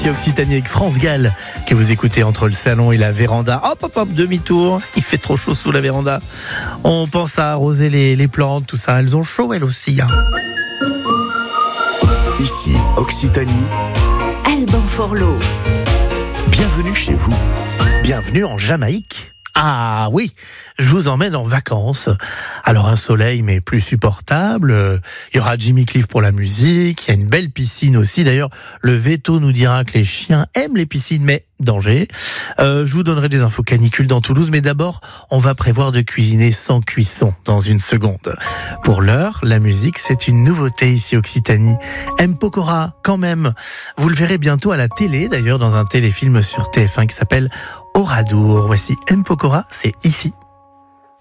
ici Occitanie avec France Gall, que vous écoutez entre le salon et la véranda. Hop, hop, hop, demi-tour. Il fait trop chaud sous la véranda. On pense à arroser les plantes, tout ça. Elles ont chaud, elles aussi. Ici Occitanie. Alban Forlot. Bienvenue chez vous. Bienvenue en Jamaïque. Ah oui, je vous emmène en vacances. Alors un soleil mais plus supportable, il y aura Jimmy Cliff pour la musique, il y a une belle piscine aussi. D'ailleurs, le veto nous dira que les chiens aiment les piscines, mais danger. Je vous donnerai des infos canicules dans Toulouse, mais d'abord, on va prévoir de cuisiner sans cuisson dans une seconde. Pour l'heure, la musique, c'est une nouveauté ici Occitanie. M. Pokora, quand même. Vous le verrez bientôt à la télé, d'ailleurs dans un téléfilm sur TF1 qui s'appelle Oradour. Voici M. Pokora, c'est ici.